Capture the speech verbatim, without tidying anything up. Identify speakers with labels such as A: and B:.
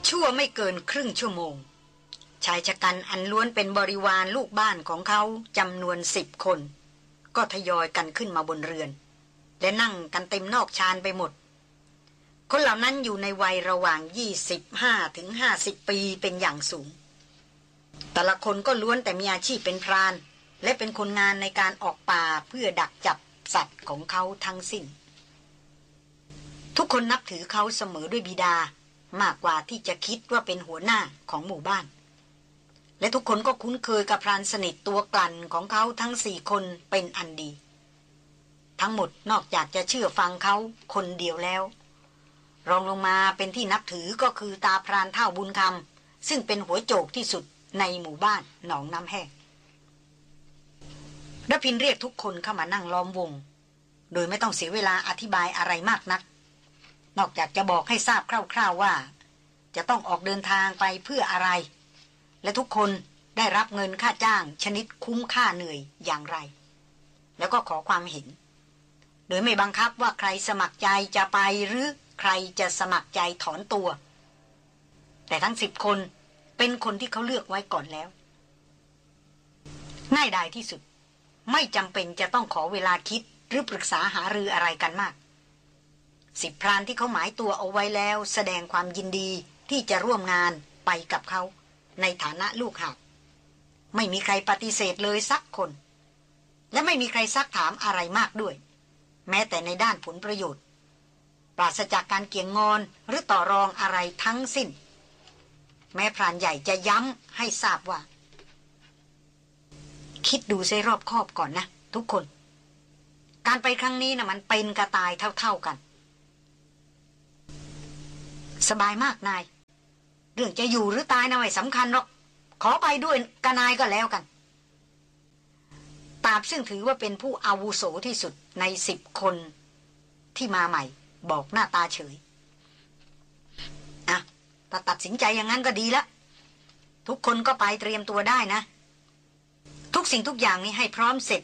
A: ชั่วไม่เกินครึ่งชั่วโมงชายชะกันอันล้วนเป็นบริวารลูกบ้านของเขาจำนวนสิบคนก็ทยอยกันขึ้นมาบนเรือนและนั่งกันเต็มนอกชานไปหมดคนเหล่านั้นอยู่ในวัยระหว่างยี่สิบห้าถึงห้าสิบปีเป็นอย่างสูงแต่ละคนก็ล้วนแต่มีอาชีพเป็นพรานและเป็นคนงานในการออกป่าเพื่อดักจับสัตว์ของเขาทั้งสิ้นทุกคนนับถือเขาเสมอด้วยบิดามากกว่าที่จะคิดว่าเป็นหัวหน้าของหมู่บ้านและทุกคนก็คุ้นเคยกับพรานสนิทตัวกลั่นของเขาทั้งสี่คนเป็นอันดีทั้งหมดนอกจากจะเชื่อฟังเขาคนเดียวแล้วรองลงมาเป็นที่นับถือก็คือตาพรานเฒ่าบุญคำซึ่งเป็นหัวโจกที่สุดในหมู่บ้านหนองน้ำแห้งรพินเรียกทุกคนเข้ามานั่งล้อมวงโดยไม่ต้องเสียเวลาอธิบายอะไรมากนักนอกจากจะบอกให้ทราบคร่าวๆว่าจะต้องออกเดินทางไปเพื่ออะไรและทุกคนได้รับเงินค่าจ้างชนิดคุ้มค่าเหนื่อยอย่างไรแล้วก็ขอความเห็นโดยไม่บังคับว่าใครสมัครใจจะไปหรือใครจะสมัครใจถอนตัวแต่ทั้งสิบคนเป็นคนที่เขาเลือกไว้ก่อนแล้วง่ายดายที่สุดไม่จำเป็นจะต้องขอเวลาคิดหรือปรึกษาหารืออะไรกันมากสิบพรานที่เขาหมายตัวเอาไว้แล้วแสดงความยินดีที่จะร่วมงานไปกับเขาในฐานะลูกหาบไม่มีใครปฏิเสธเลยสักคนและไม่มีใครซักถามอะไรมากด้วยแม้แต่ในด้านผลประโยชน์ปราศจากการเกี่ยงงอนหรือต่อรองอะไรทั้งสิ้นแม้พรานใหญ่จะย้ำให้ทราบว่าคิดดูใช้รอบคอบก่อนนะทุกคนการไปครั้งนี้นะมันเป็นกระตายเท่าๆกันสบายมากนายเรื่องจะอยู่หรือตายนะไม่สำคัญหรอกขอไปด้วยกับนายก็แล้วกันตาบซึ่งถือว่าเป็นผู้อาวุโสที่สุดในสิบคนที่มาใหม่บอกหน้าตาเฉยอ่ะถ้าตัดสินใจอย่างนั้นก็ดีละทุกคนก็ไปเตรียมตัวได้นะทุกสิ่งทุกอย่างนี้ให้พร้อมเสร็จ